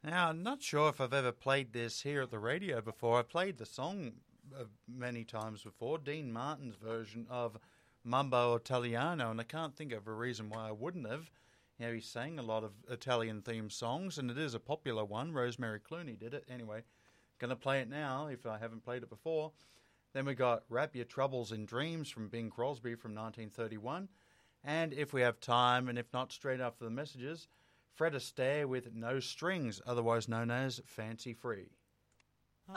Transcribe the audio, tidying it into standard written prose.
Now, I'm not sure if I've ever played this here at the radio before. I played the song many times before, Dean Martin's version of Mambo Italiano, and I can't think of a reason why I wouldn't have. You know, he sang a lot of Italian-themed songs, and it is a popular one. Rosemary Clooney did it. Anyway, going to play it now if I haven't played it before. Then we got Wrap Your Troubles in Dreams from Bing Crosby from 1931. And if we have time, and if not, straight after the messages, Fred Astaire with No Strings, otherwise known as Fancy Free.